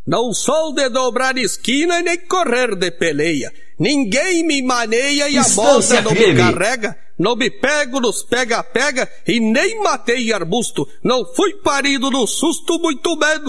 Não sou de dobrar esquina e nem correr de peleia. Ninguém me maneia e a moda não me carrega. Não me pego nos pega-pega e nem matei arbusto. Não fui parido no susto, muito menos